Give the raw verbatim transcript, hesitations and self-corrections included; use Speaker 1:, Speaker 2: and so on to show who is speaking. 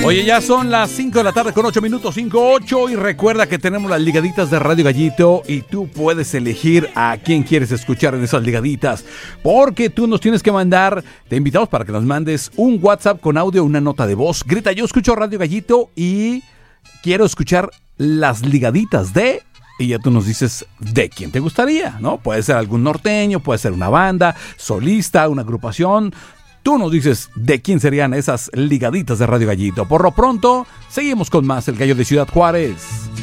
Speaker 1: Oye, ya son las cinco de la tarde con ocho minutos, cinco ocho, y recuerda que tenemos las ligaditas de Radio Gallito y tú puedes elegir a quién quieres escuchar en esas ligaditas, porque tú nos tienes que mandar, te invitamos para que nos mandes un WhatsApp con audio, una nota de voz. Grita, yo escucho Radio Gallito y quiero escuchar las ligaditas de... Y ya tú nos dices de quién te gustaría, ¿no? Puede ser algún norteño, puede ser una banda, solista, una agrupación. Tú nos dices de quién serían esas ligaditas de Radio Gallito. Por lo pronto, seguimos con más El Gallo de Ciudad Juárez.